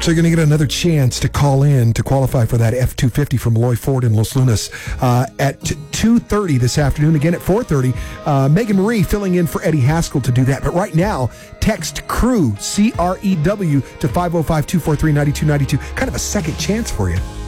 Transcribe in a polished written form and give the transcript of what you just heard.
So you're going to get another chance to call in to qualify for that F-250 from Loy Ford in Los Lunas at 2:30 this afternoon. Again at 4:30. Megan Marie filling in for Eddie Haskell to do that. But right now, text CREW, C-R-E-W, to 505-243-9292. Kind of a second chance for you.